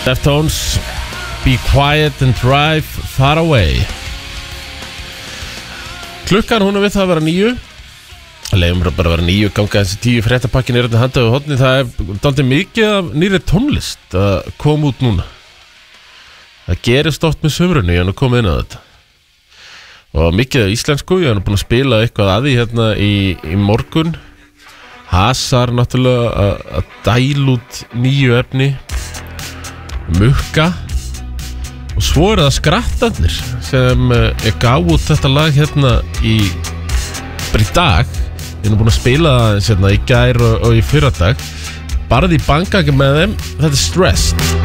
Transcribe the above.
Deftones, Be Quiet and Drive Far Away. Klukkan hún við það að vera 9. Leifum bara að vera 9, ganga þessi 10 fréttapakkin hérna handað við horni. Það dálítið mikið af nýri tónlist að koma út núna. Það gerist oft með sumrunni, ég hann komið inn á þetta. Og mikið af íslensku, ég hann búin að spila eitthvað að því hérna í morgun. Hasar náttúrulega að dæla út nýju efni. Mukka. Og svo það skrattarnir sem ég gaf út þetta lag hérna bara í dag. Ég búin að spila það hérna í gær og í fyrradag. Barði í Bangkok með þeim. Þetta Stressed.